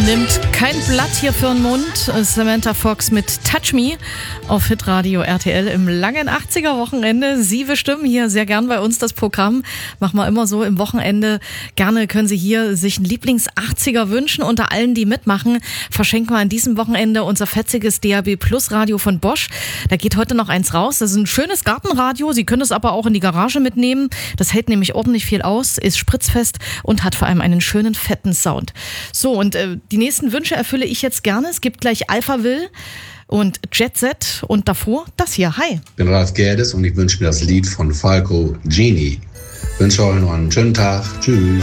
Nimmt kein Blatt hier für den Mund. Samantha Fox mit Touch Me auf Hitradio RTL im langen 80er-Wochenende. Sie bestimmen hier sehr gern bei uns das Programm. Machen wir immer so im Wochenende. Gerne können Sie hier sich einen Lieblings-80er wünschen. Unter allen, die mitmachen, verschenken wir an diesem Wochenende unser fetziges DAB Plus Radio von Bosch. Da geht heute noch eins raus. Das ist ein schönes Gartenradio. Sie können es aber auch in die Garage mitnehmen. Das hält nämlich ordentlich viel aus, ist spritzfest und hat vor allem einen schönen, fetten Sound. So, und die nächsten Wünsche erfülle ich jetzt gerne. Es gibt gleich Alphaville und Jet Set und davor das hier. Hi. Ich bin Ralf Gerdes und ich wünsche mir das Lied von Falco, Genie. Ich wünsche euch noch einen schönen Tag. Tschüss.